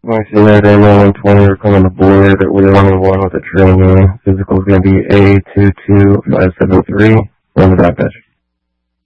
Alright, so there, day 120, we're coming aboard. We're running one with a training. Physical is going to be A22573. Run the dispatch.